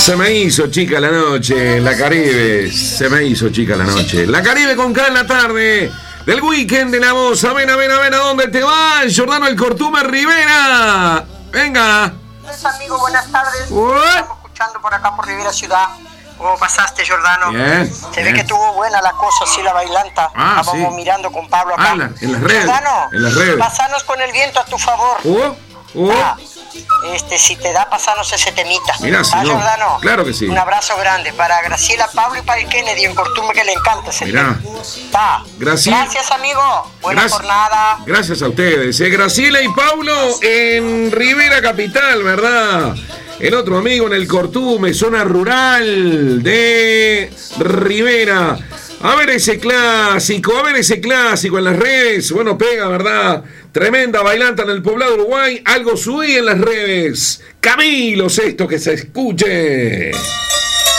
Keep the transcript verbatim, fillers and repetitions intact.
Se me hizo chica la noche, la Caribe, se me hizo chica la noche. La Caribe con K en la tarde, del weekend de La Voz. A ver, a ver, a ver, ¿a dónde te vas? Jordano El Cortume Rivera. Venga. Pues, amigo, buenas tardes. What? Estamos escuchando por acá por Rivera Ciudad. ¿Cómo pasaste, Jordano? Bien, Se bien. ve que estuvo buena la cosa, así la bailanta. Ah, Estábamos sí. mirando con Pablo acá. Ah, en la- en las redes, Jordano, en las redes. pasanos con el viento a tu favor. Oh, oh. Ah, este, si te da, pasanos ese temita. Mirá, si ¿Ah, no. Jordano? Claro que sí. Un abrazo grande para Graciela, Pablo y para el Kennedy en Cortume, que le encanta ese Mirá. tema. Ta. Graci- Gracias, amigo. Buena Gracias. jornada. Gracias a ustedes. eh. Graciela y Paulo en Rivera Capital, ¿verdad? El otro amigo en el Cortume, zona rural de Rivera. A ver ese clásico, a ver ese clásico en las redes. Bueno, pega, ¿verdad? Tremenda bailanta en el poblado Uruguay. Algo subí en las redes. Camilo, esto que se escuche.